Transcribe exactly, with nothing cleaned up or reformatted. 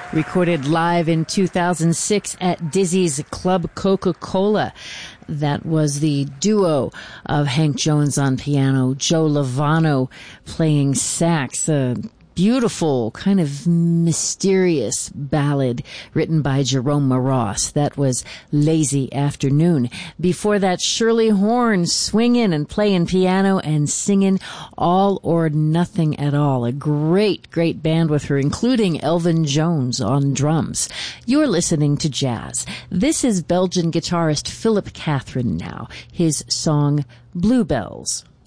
recorded live in two thousand six at Dizzy's Club Coca-Cola. That was the duo of Hank Jones on piano, Joe Lovano playing sax, a beautiful, kind of mysterious ballad written by Jerome Ross. That was Lazy Afternoon. Before that, Shirley Horn swinging and playing piano and singing All or Nothing at All. A great, great band with her, including Elvin Jones on drums. You're listening to jazz. This is Belgian guitarist Philip Catherine now. His song, Bluebells.